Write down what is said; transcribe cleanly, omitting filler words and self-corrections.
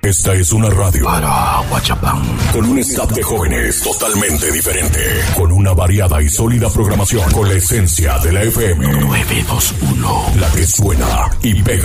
Esta es una radio para Huachapán, con un staff de jóvenes totalmente diferente, con una variada y sólida programación, con la esencia de la FM 921, la que suena y pega.